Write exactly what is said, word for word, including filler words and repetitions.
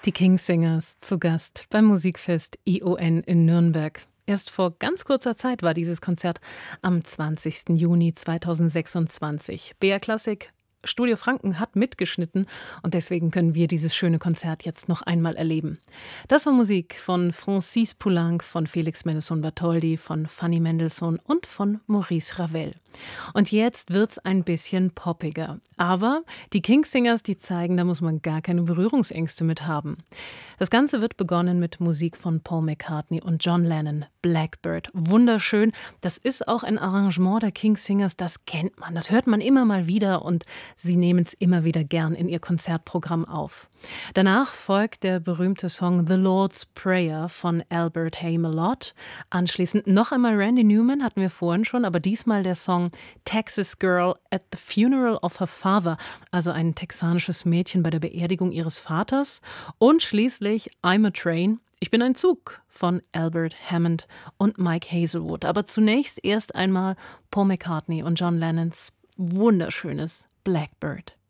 Die Kingsingers zu Gast beim Musikfest I O N in Nürnberg. Erst vor ganz kurzer Zeit war dieses Konzert am zwanzigsten Juni zweitausendsechsundzwanzig. B R Classic Studio Franken hat mitgeschnitten und deswegen können wir dieses schöne Konzert jetzt noch einmal erleben. Das war Musik von Francis Poulenc, von Felix Mendelssohn-Bartholdy, von Fanny Mendelssohn und von Maurice Ravel. Und jetzt wird's ein bisschen poppiger. Aber die Kingsingers, die zeigen, da muss man gar keine Berührungsängste mit haben. Das Ganze wird begonnen mit Musik von Paul McCartney und John Lennon. Blackbird, wunderschön. Das ist auch ein Arrangement der Kingsingers, das kennt man, das hört man immer mal wieder und sie nehmen es immer wieder gern in ihr Konzertprogramm auf. Danach folgt der berühmte Song The Lord's Prayer von Albert Haymalot. Anschließend noch einmal Randy Newman, hatten wir vorhin schon, aber diesmal der Song Texas Girl at the Funeral of Her Father, also ein texanisches Mädchen bei der Beerdigung ihres Vaters. Und schließlich I'm a Train, Ich bin ein Zug von Albert Hammond und Mike Hazelwood. Aber zunächst erst einmal Paul McCartney und John Lennons wunderschönes Blackbird.